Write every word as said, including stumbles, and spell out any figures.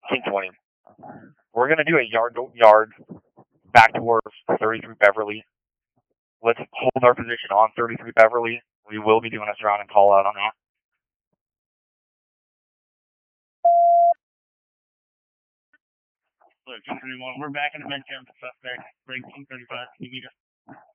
King twenty. We're going to do a yard yard back towards thirty-three Beverly. Let's hold our position on thirty-three Beverly. We will be doing a surrounding call out on that. Look, King thirty-one, we're back in the men's camp suspect. Break King thirty-five. Can you meet us?